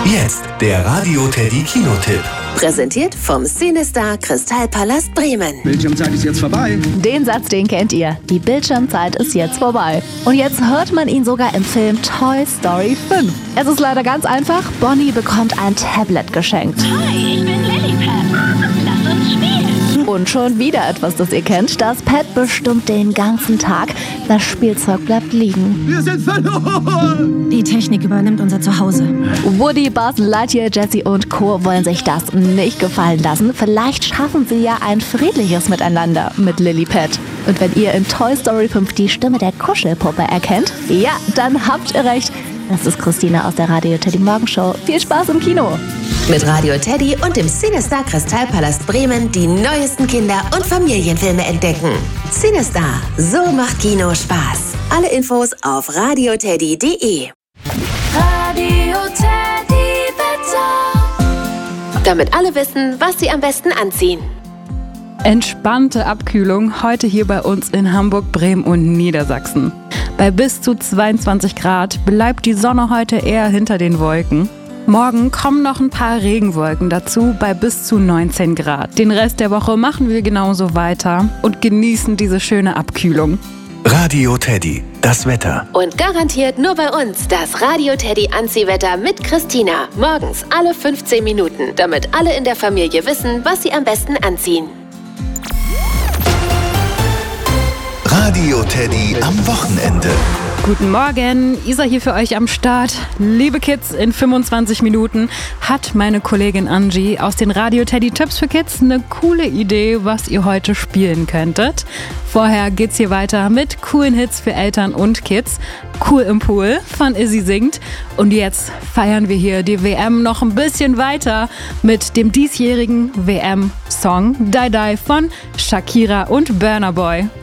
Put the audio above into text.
Jetzt der Radio Teddy Kinotipp. Präsentiert vom Cinestar Kristallpalast Bremen. Bildschirmzeit ist jetzt vorbei. Den Satz, den kennt ihr. Die Bildschirmzeit ist jetzt vorbei. Und jetzt hört man ihn sogar im Film Toy Story 5. Es ist leider ganz einfach. Bonnie bekommt ein Tablet geschenkt. Hi, ich bin Lilliput. Lass uns spielen. Und schon wieder etwas, das ihr kennt. Das Pad bestimmt den ganzen Tag. Das Spielzeug bleibt liegen. Wir sind verloren! Die Technik übernimmt unser Zuhause. Woody, Buzz Lightyear, Jessie und Co. wollen sich das nicht gefallen lassen. Vielleicht schaffen sie ja ein friedliches Miteinander mit Lilliput. Und wenn ihr in Toy Story 5 die Stimme der Kuschelpuppe erkennt, ja, dann habt ihr recht. Das ist Christina aus der Radio Teddy Morgenshow. Viel Spaß im Kino! Mit Radio Teddy und dem Cinestar Kristallpalast Bremen die neuesten Kinder- und Familienfilme entdecken. Cinestar, so macht Kino Spaß. Alle Infos auf radioteddy.de. Radio Teddy Wetter. Damit alle wissen, was sie am besten anziehen. Entspannte Abkühlung heute hier bei uns in Hamburg, Bremen und Niedersachsen. Bei bis zu 22 Grad bleibt die Sonne heute eher hinter den Wolken. Morgen kommen noch ein paar Regenwolken dazu bei bis zu 19 Grad. Den Rest der Woche machen wir genauso weiter und genießen diese schöne Abkühlung. Radio Teddy, das Wetter. Und garantiert nur bei uns das Radio Teddy Anziehwetter mit Christina. Morgens alle 15 Minuten, damit alle in der Familie wissen, was sie am besten anziehen. Radio Teddy am Wochenende. Guten Morgen, Isa hier für euch am Start. Liebe Kids, in 25 Minuten hat meine Kollegin Angie aus den Radio Teddy Tipps für Kids eine coole Idee, was ihr heute spielen könntet. Vorher geht's hier weiter mit coolen Hits für Eltern und Kids. Cool im Pool von Izzy singt. Und jetzt feiern wir hier die WM noch ein bisschen weiter mit dem diesjährigen WM-Song Die Die von Shakira und Burna Boy.